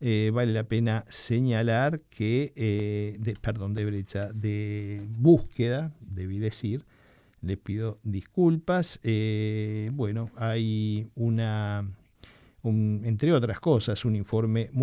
vale la pena señalar que, de brecha, de búsqueda, debí decir, le pido disculpas. Bueno, hay entre otras cosas, un informe muy